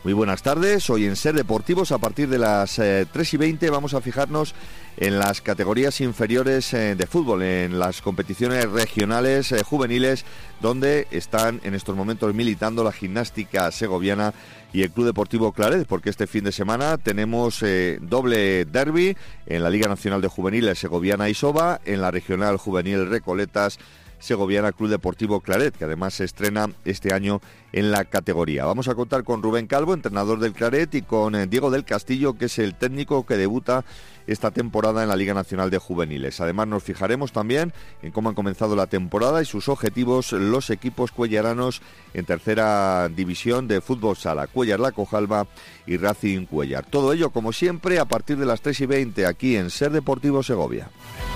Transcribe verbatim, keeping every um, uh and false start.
Muy buenas tardes, hoy en Ser Deportivos a partir de las eh, tres y veinte vamos a fijarnos en las categorías inferiores eh, de fútbol, en las competiciones regionales eh, juveniles, donde están en estos momentos militando la Gimnástica Segoviana y el Club Deportivo Claret, porque este fin de semana tenemos eh, doble derbi en la Liga Nacional de Juveniles Segoviana Isoba, en la Regional Juvenil Recoletas Segoviana Club Deportivo Claret, que además se estrena este año en la categoría. Vamos a contar con Rubén Calvo, entrenador del Claret, y con eh, Diego del Castillo, que es el técnico que debuta esta temporada en la Liga Nacional de Juveniles. Además nos fijaremos también en cómo han comenzado la temporada y sus objetivos los equipos cuellaranos en tercera división de fútbol sala, Cuellar La Cojalba y Racing Cuellar. Todo ello, como siempre, a partir de las tres y veinte aquí en Ser Deportivo Segovia.